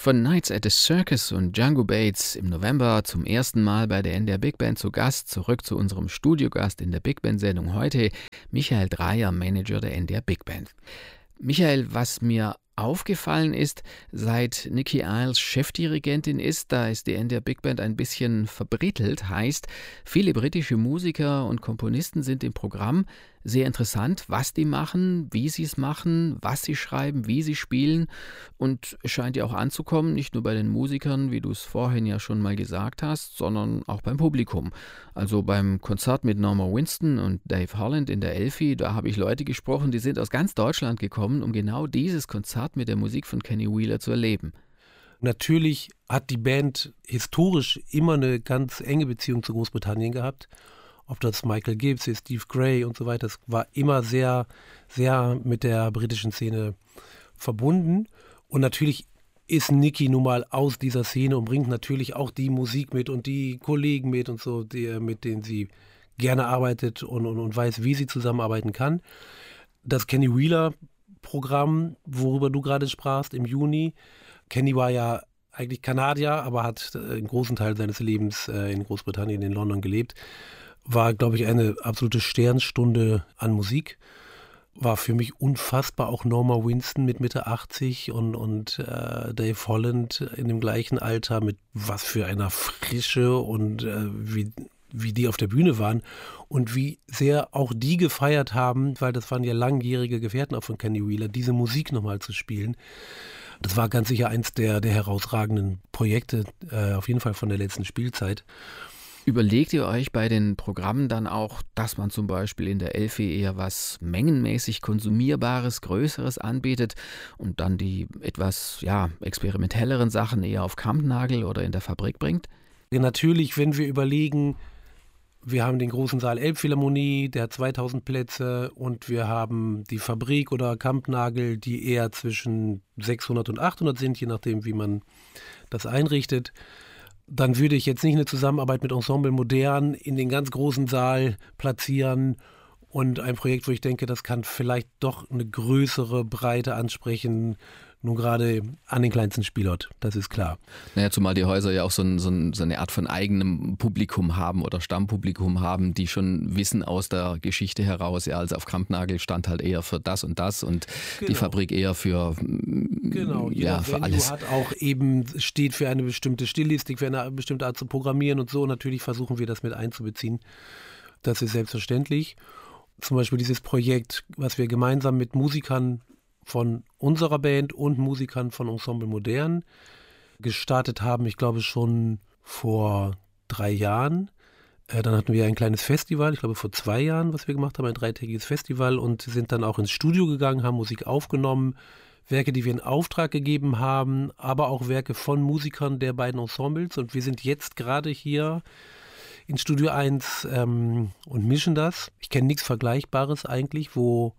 Von Nights at the Circus und Django Bates im November zum ersten Mal bei der NDR Big Band zu Gast. Zurück zu unserem Studiogast in der Big Band-Sendung heute, Michael Dreyer, Manager der NDR Big Band. Michael, was mir aufgefallen ist, seit Nicky Isles Chefdirigentin ist, da ist die NDR Big Band ein bisschen verbrittelt, heißt, viele britische Musiker und Komponisten sind im Programm. Sehr interessant, was die machen, wie sie es machen, was sie schreiben, wie sie spielen, und es scheint ja auch anzukommen, nicht nur bei den Musikern, wie du es vorhin ja schon mal gesagt hast, sondern auch beim Publikum. Also beim Konzert mit Norma Winston und Dave Holland in der Elfi, da habe ich Leute gesprochen, die sind aus ganz Deutschland gekommen, um genau dieses Konzert mit der Musik von Kenny Wheeler zu erleben. Natürlich hat die Band historisch immer eine ganz enge Beziehung zu Großbritannien gehabt. Ob das Michael Gibbs ist, Steve Gray und so weiter, das war immer sehr, sehr mit der britischen Szene verbunden. Und natürlich ist Nicky nun mal aus dieser Szene und bringt natürlich auch die Musik mit und die Kollegen mit und so, mit denen sie gerne arbeitet und weiß, wie sie zusammenarbeiten kann. Das Kenny Wheeler-Programm, worüber du gerade sprachst, im Juni. Kenny war ja eigentlich Kanadier, aber hat einen großen Teil seines Lebens in Großbritannien, in London gelebt. War, glaube ich, eine absolute Sternstunde an Musik. War für mich unfassbar, auch Norma Winston mit Mitte 80 und Dave Holland in dem gleichen Alter mit was für einer Frische und wie die auf der Bühne waren und wie sehr auch die gefeiert haben, weil das waren ja langjährige Gefährten auch von Kenny Wheeler, diese Musik nochmal zu spielen. Das war ganz sicher eins der herausragenden Projekte, auf jeden Fall von der letzten Spielzeit. Überlegt ihr euch bei den Programmen dann auch, dass man zum Beispiel in der Elfi eher was mengenmäßig Konsumierbares, Größeres anbietet und dann die etwas experimentelleren Sachen eher auf Kampnagel oder in der Fabrik bringt? Ja, natürlich, wenn wir überlegen, wir haben den großen Saal Elbphilharmonie, der hat 2000 Plätze, und wir haben die Fabrik oder Kampnagel, die eher zwischen 600 und 800 sind, je nachdem, wie man das einrichtet. Dann würde ich jetzt nicht eine Zusammenarbeit mit Ensemble Modern in den ganz großen Saal platzieren und ein Projekt, wo ich denke, das kann vielleicht doch eine größere Breite ansprechen, nun gerade an den kleinsten Spielort, das ist klar. Naja, zumal die Häuser ja auch so eine Art von eigenem Publikum haben oder Stammpublikum haben, die schon wissen aus der Geschichte heraus, ja, also auf Kampnagel stand halt eher für das und das und die Fabrik eher für, für alles. Hat auch eben, steht für eine bestimmte Stilistik, für eine bestimmte Art zu programmieren und so. Natürlich versuchen wir das mit einzubeziehen. Das ist selbstverständlich. Zum Beispiel dieses Projekt, was wir gemeinsam mit Musikern von unserer Band und Musikern von Ensemble Modern gestartet haben, ich glaube schon vor 3 Jahren. Dann hatten wir ein kleines Festival, ich glaube vor 2 Jahren, was wir gemacht haben, ein 3-tägiges Festival, und sind dann auch ins Studio gegangen, haben Musik aufgenommen, Werke, die wir in Auftrag gegeben haben, aber auch Werke von Musikern der beiden Ensembles, und wir sind jetzt gerade hier in Studio 1 und mischen das. Ich kenne nichts Vergleichbares eigentlich, wo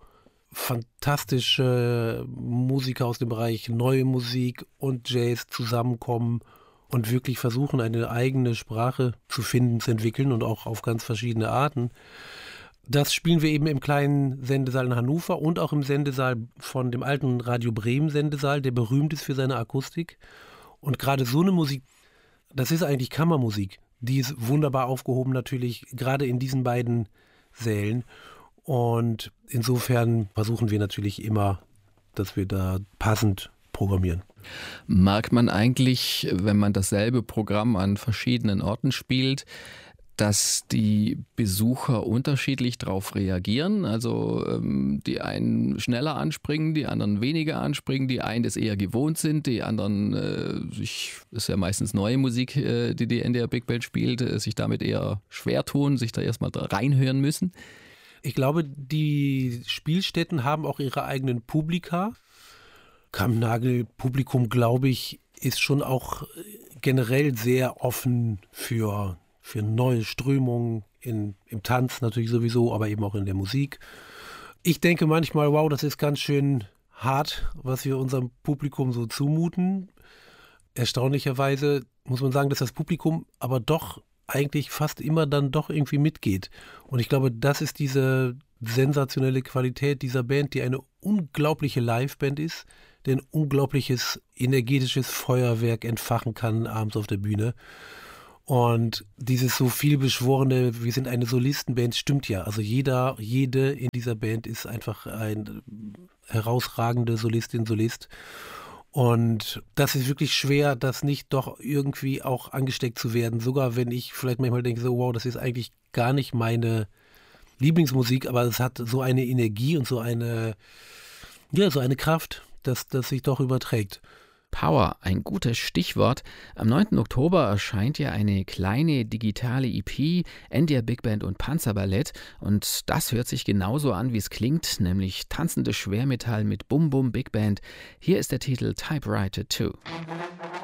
fantastische Musiker aus dem Bereich Neue Musik und Jazz zusammenkommen und wirklich versuchen, eine eigene Sprache zu finden, zu entwickeln, und auch auf ganz verschiedene Arten. Das spielen wir eben im kleinen Sendesaal in Hannover und auch im Sendesaal von dem alten Radio Bremen Sendesaal, der berühmt ist für seine Akustik. Und gerade so eine Musik, das ist eigentlich Kammermusik. Die ist wunderbar aufgehoben natürlich, gerade in diesen beiden Sälen. Und insofern versuchen wir natürlich immer, dass wir da passend programmieren. Merkt man eigentlich, wenn man dasselbe Programm an verschiedenen Orten spielt, dass die Besucher unterschiedlich darauf reagieren? Also die einen schneller anspringen, die anderen weniger anspringen, die einen das eher gewohnt sind, die anderen, ist ja meistens neue Musik, die NDR Big Band spielt, sich damit eher schwer tun, sich da erstmal reinhören müssen? Ich glaube, die Spielstätten haben auch ihre eigenen Publika. Kampnagel-Publikum, glaube ich, ist schon auch generell sehr offen für neue Strömungen im Tanz natürlich sowieso, aber eben auch in der Musik. Ich denke manchmal, wow, das ist ganz schön hart, was wir unserem Publikum so zumuten. Erstaunlicherweise muss man sagen, dass das Publikum aber doch eigentlich fast immer dann doch irgendwie mitgeht. Und ich glaube, das ist diese sensationelle Qualität dieser Band, die eine unglaubliche Liveband ist, der ein unglaubliches energetisches Feuerwerk entfachen kann abends auf der Bühne. Und dieses so vielbeschworene, wir sind eine Solistenband, stimmt ja. Also jede in dieser Band ist einfach ein herausragende Solistin, Solist. Und das ist wirklich schwer, das nicht doch irgendwie auch angesteckt zu werden. Sogar wenn ich vielleicht manchmal denke, so wow, das ist eigentlich gar nicht meine Lieblingsmusik, aber es hat so eine Energie und so eine Kraft, dass das sich doch überträgt. Power, ein gutes Stichwort. Am 9. Oktober erscheint ja eine kleine digitale EP, NDR Big Band und Panzerballett. Und das hört sich genauso an, wie es klingt, nämlich tanzendes Schwermetall mit Bum Bum Big Band. Hier ist der Titel Typewriter 2.